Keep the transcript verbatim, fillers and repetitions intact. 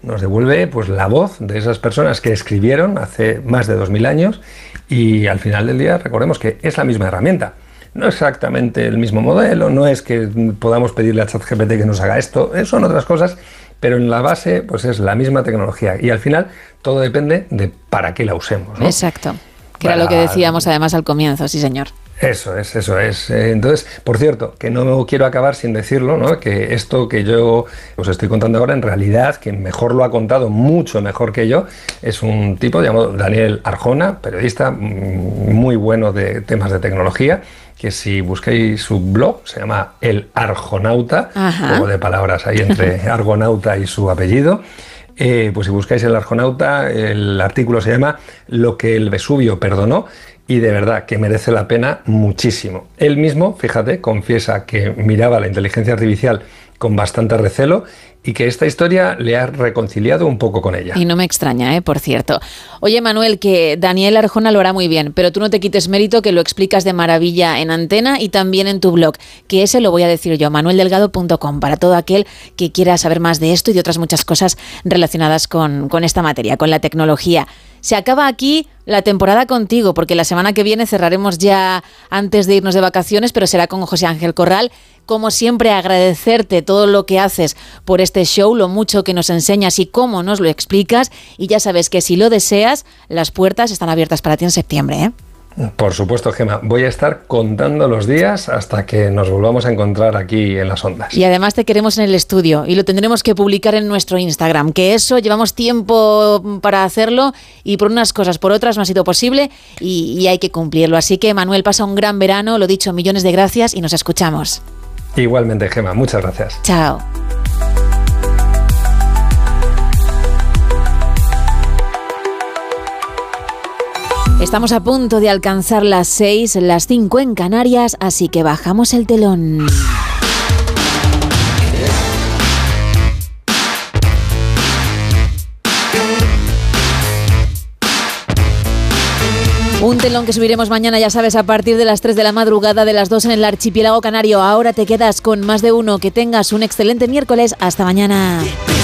nos devuelve pues la voz de esas personas que escribieron hace más de dos mil años, y al final del día recordemos que es la misma herramienta. No exactamente el mismo modelo, no es que podamos pedirle a ChatGPT que nos haga esto, son otras cosas, pero en la base pues es la misma tecnología, y al final todo depende de para qué la usemos, ¿no? Exacto, que para... era lo que decíamos además al comienzo, sí señor. Eso es, eso es. Entonces, por cierto, que no quiero acabar sin decirlo, ¿no? Que esto que yo os estoy contando ahora, en realidad, quien mejor lo ha contado, mucho mejor que yo, es un tipo llamado Daniel Arjona, periodista muy bueno de temas de tecnología, que si busquéis su blog, se llama El Arjonauta, juego de palabras ahí entre argonauta y su apellido. Eh, pues si buscáis El Arjonauta, el artículo se llama Lo que el Vesubio perdonó, y de verdad que merece la pena muchísimo. Él mismo, fíjate, confiesa que miraba la inteligencia artificial con bastante recelo y que esta historia le ha reconciliado un poco con ella. Y no me extraña, ¿eh? Por cierto. Oye, Manuel, que Daniel Arjona lo hará muy bien, pero tú no te quites mérito, que lo explicas de maravilla en Antena y también en tu blog, que ese lo voy a decir yo, manuel delgado punto com, para todo aquel que quiera saber más de esto y de otras muchas cosas relacionadas con, con esta materia, con la tecnología. Se acaba aquí la temporada contigo, porque la semana que viene cerraremos ya antes de irnos de vacaciones, pero será con José Ángel Corral. Como siempre, agradecerte todo lo que haces por este show, lo mucho que nos enseñas y cómo nos lo explicas. Y ya sabes que si lo deseas, las puertas están abiertas para ti en septiembre, ¿eh? Por supuesto, Gemma. Voy a estar contando los días hasta que nos volvamos a encontrar aquí en las ondas. Y además te queremos en el estudio y lo tendremos que publicar en nuestro Instagram, que eso llevamos tiempo para hacerlo y por unas cosas, por otras no ha sido posible y, y hay que cumplirlo. Así que, Manuel, pasa un gran verano, lo dicho, millones de gracias y nos escuchamos. Igualmente, Gemma. Muchas gracias. Chao. Estamos a punto de alcanzar las seis, las cinco en Canarias, así que bajamos el telón. Un telón que subiremos mañana, ya sabes, a partir de las tres de la madrugada, de las dos en el archipiélago canario. Ahora te quedas con Más de Uno. Que tengas un excelente miércoles. Hasta mañana.